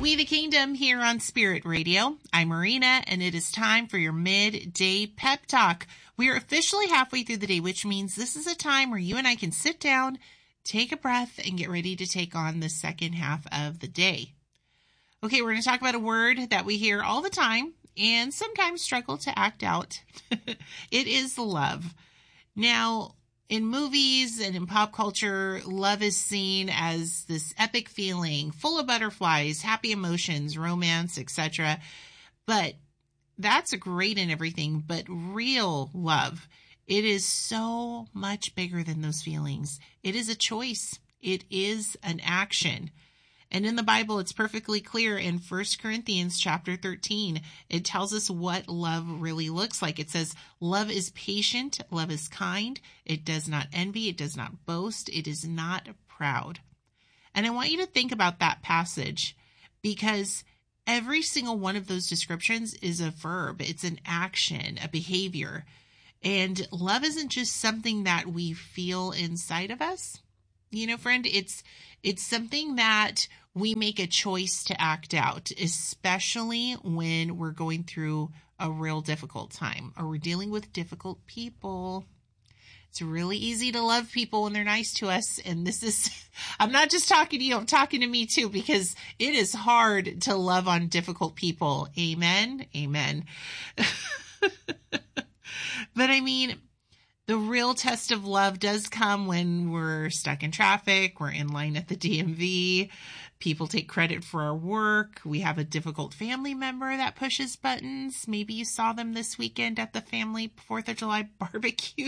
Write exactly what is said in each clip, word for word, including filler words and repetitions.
We the Kingdom here on Spirit Radio. I'm Marina, and it is time for your midday pep talk. We are officially halfway through the day, which means this is a time where you and I can sit down, take a breath, and get ready to take on the second half of the day. Okay, we're going to talk about a word that we hear all the time and sometimes struggle to act out. It is love. Now, in movies and in pop culture, love is seen as this epic feeling, full of butterflies, happy emotions, romance, et cetera. But that's great and everything, but real love, it is so much bigger than those feelings. It is a choice. It is an action. And in the Bible, it's perfectly clear in First Corinthians chapter thirteen. It tells us what love really looks like. It says, love is patient, love is kind, it does not envy, it does not boast, it is not proud. And I want you to think about that passage, because every single one of those descriptions is a verb. It's an action, a behavior. And love isn't just something that we feel inside of us. You know, friend, it's it's something that we make a choice to act out, especially when we're going through a real difficult time or we're dealing with difficult people. It's really easy to love people when they're nice to us. And this is, I'm not just talking to you, I'm talking to me too, because it is hard to love on difficult people. Amen. Amen. But I mean, the real test of love does come when we're stuck in traffic, we're in line at the D M V, people take credit for our work, we have a difficult family member that pushes buttons. Maybe you saw them this weekend at the family fourth of July barbecue.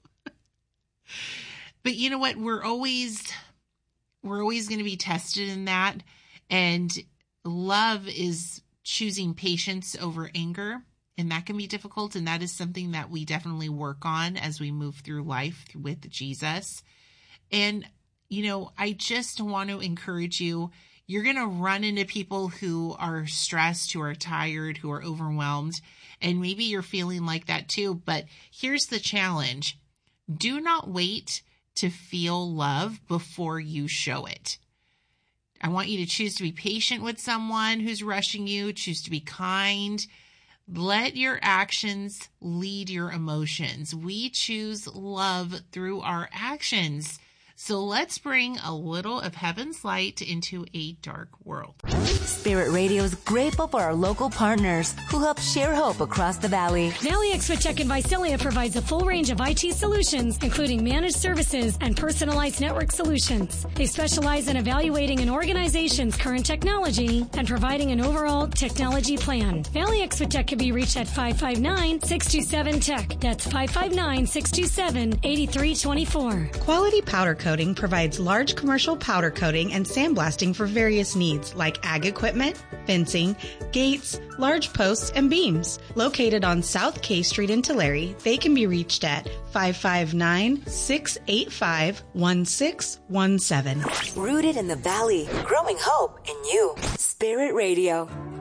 But you know what? We're always, we're always going to be tested in that. And love is choosing patience over anger. And that can be difficult, and that is something that we definitely work on as we move through life with Jesus. And, you know, I just want to encourage you, you're going to run into people who are stressed, who are tired, who are overwhelmed, and maybe you're feeling like that too. But here's the challenge. Do not wait to feel love before you show it. I want you to choose to be patient with someone who's rushing you, choose to be kind. Let your actions lead your emotions. We choose love through our actions. So let's bring a little of heaven's light into a dark world. Spirit Radio is grateful for our local partners who help share hope across the valley. Valley Exotech in Visalia provides a full range of I T solutions, including managed services and personalized network solutions. They specialize in evaluating an organization's current technology and providing an overall technology plan. Valley Exotech can be reached at five five nine, six two seven, T E C. That's five five nine, six two seven, eight three two four. Quality Powder Coating provides large commercial powder coating and sandblasting for various needs like ag equipment, fencing, gates, large posts, and beams. Located on South K Street in Tulare, they can be reached at five five nine, six eight five, one six one seven. Rooted in the valley, growing hope in you. Spirit Radio.